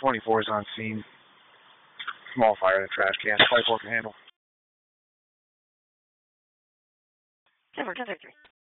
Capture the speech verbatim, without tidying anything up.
twenty-four is on scene. Small fire in a trash can. twenty-four can handle. ten four, ten thirty-three.